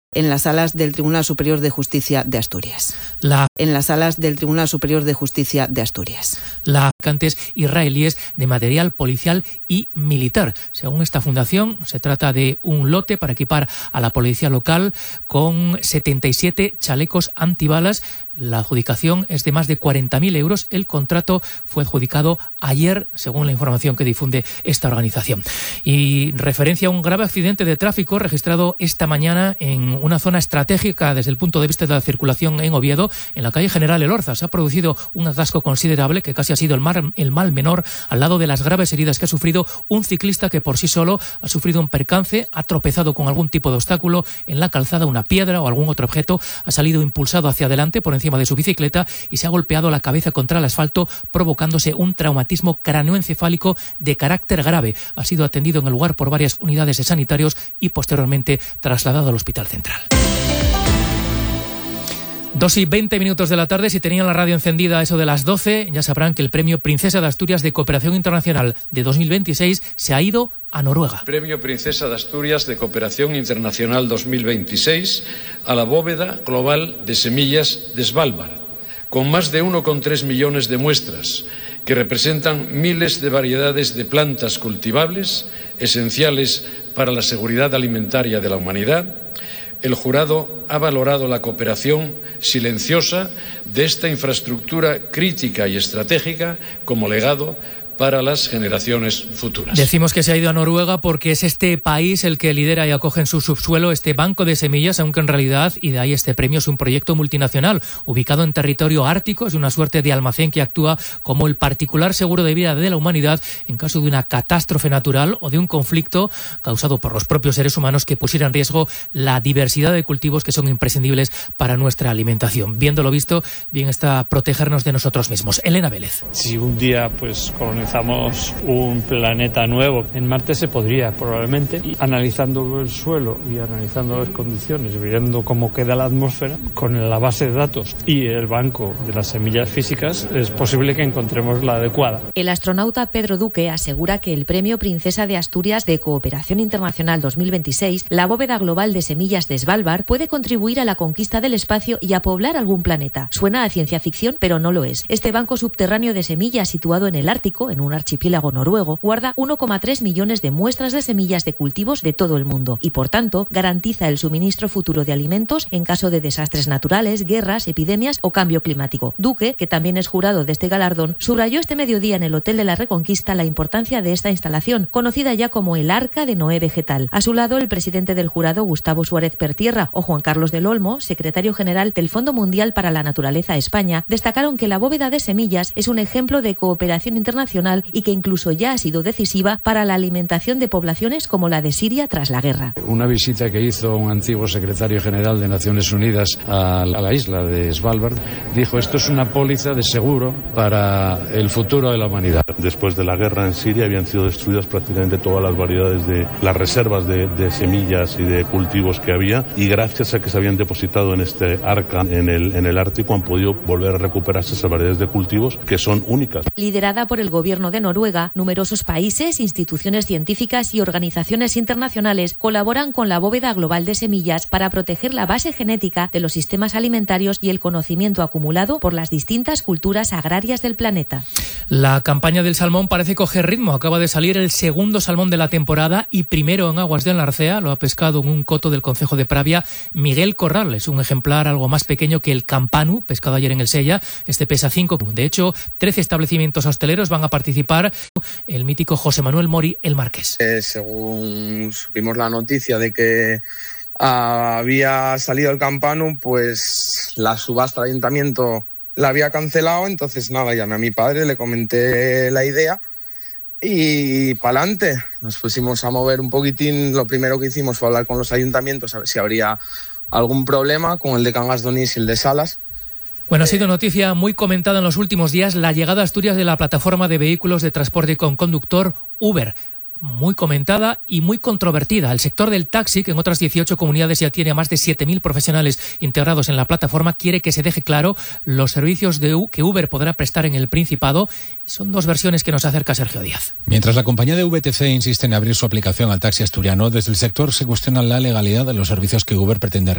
en las salas del Tribunal Superior de Justicia de Asturias. En las salas del Tribunal Superior de Justicia de Asturias. Las fabricantes israelíes de material policial y militar. Según esta fundación, se trata de un lote para equipar a la policía local con 77 chalecos antibalas. La adjudicación es de más de 40.000 euros. El contrato fue adjudicado ayer, según la información que difunde esta organización. Y referencia a un grave accidente de tráfico registrado esta mañana en una zona estratégica desde el punto de vista de la circulación en Oviedo, en la calle General Elorza. Se ha producido un atasco considerable que casi ha sido el mal menor al lado de las graves heridas que ha sufrido un ciclista que por sí solo ha sufrido un percance, ha tropezado con algún tipo de obstáculo en la calzada, una piedra o algún otro objeto, ha salido impulsado hacia adelante por encima de su bicicleta y se ha golpeado la cabeza contra el asfalto, provocándose un traumatismo craneoencefálico de carácter grave. Ha sido atendido en el lugar por varias unidades de sanitarios y posteriormente trasladado al Hospital Central. 2:20 de la tarde. Si tenían la radio encendida a eso de las 12, ya sabrán que el Premio Princesa de Asturias de Cooperación Internacional de 2026 se ha ido a Noruega. Premio Princesa de Asturias de Cooperación Internacional 2026 a la bóveda global de semillas de Svalbard, con más de 1,3 millones de muestras que representan miles de variedades de plantas cultivables esenciales para la seguridad alimentaria de la humanidad. El jurado ha valorado la cooperación silenciosa de esta infraestructura crítica y estratégica como legado para las generaciones futuras. Decimos que se ha ido a Noruega porque es este país el que lidera y acoge en su subsuelo este banco de semillas, aunque en realidad, y de ahí este premio, es un proyecto multinacional ubicado en territorio ártico. Es una suerte de almacén que actúa como el particular seguro de vida de la humanidad en caso de una catástrofe natural o de un conflicto causado por los propios seres humanos que pusiera en riesgo la diversidad de cultivos que son imprescindibles para nuestra alimentación. Viendo lo visto, bien está protegernos de nosotros mismos. Elena Vélez. Si un día colonizamos un planeta nuevo, en Marte se podría probablemente, y analizando el suelo y analizando las condiciones, viendo cómo queda la atmósfera, con la base de datos y el banco de las semillas físicas, es posible que encontremos la adecuada. El astronauta Pedro Duque asegura que el Premio Princesa de Asturias de Cooperación Internacional 2026, la bóveda global de semillas de Svalbard, puede contribuir a la conquista del espacio y a poblar algún planeta. Suena a ciencia ficción, pero no lo es. Este banco subterráneo de semillas situado en el Ártico, en un archipiélago noruego, guarda 1,3 millones de muestras de semillas de cultivos de todo el mundo y, por tanto, garantiza el suministro futuro de alimentos en caso de desastres naturales, guerras, epidemias o cambio climático. Duque, que también es jurado de este galardón, subrayó este mediodía en el Hotel de la Reconquista la importancia de esta instalación, conocida ya como el Arca de Noé Vegetal. A su lado, el presidente del jurado, Gustavo Suárez Pertierra, o Juan Carlos del Olmo, secretario general del Fondo Mundial para la Naturaleza España, destacaron que la bóveda de semillas es un ejemplo de cooperación internacional y que incluso ya ha sido decisiva para la alimentación de poblaciones como la de Siria tras la guerra. Una visita que hizo un antiguo secretario general de Naciones Unidas a la isla de Svalbard dijo: esto es una póliza de seguro para el futuro de la humanidad. Después de la guerra en Siria habían sido destruidas prácticamente todas las variedades de las reservas de semillas y de cultivos que había, y gracias a que se habían depositado en este arca en el Ártico han podido volver a recuperarse esas variedades de cultivos que son únicas. Liderada por el gobierno de Noruega, numerosos países, instituciones científicas y organizaciones internacionales colaboran con la bóveda global de semillas para proteger la base genética de los sistemas alimentarios y el conocimiento acumulado por las distintas culturas agrarias del planeta. La campaña del salmón parece coger ritmo. Acaba de salir el segundo salmón de la temporada y primero en aguas de Narcea. Lo ha pescado en un coto del concejo de Pravia Miguel Corral. Es un ejemplar algo más pequeño que el campanu, pescado ayer en el Sella. Este pesa 5. De hecho, 13 establecimientos hosteleros van a participar. El mítico José Manuel Mori, el Marqués. Según supimos la noticia de que había salido el campanu, pues la subasta del ayuntamiento la había cancelado. Entonces nada, llamé a mi padre, le comenté la idea y pa'lante. Nos pusimos a mover un poquitín. Lo primero que hicimos fue hablar con los ayuntamientos a ver si habría algún problema con el de Cangas de Onís y el de Salas. Bueno, ha sido noticia muy comentada en los últimos días la llegada a Asturias de la plataforma de vehículos de transporte con conductor Uber. Muy comentada y muy controvertida. El sector del taxi, que en otras 18 comunidades ya tiene a más de 7.000 profesionales integrados en la plataforma, quiere que se deje claro los servicios que Uber podrá prestar en el Principado. Y son dos versiones que nos acerca Sergio Díaz. Mientras la compañía de VTC insiste en abrir su aplicación al taxi asturiano, desde el sector se cuestiona la legalidad de los servicios que Uber pretende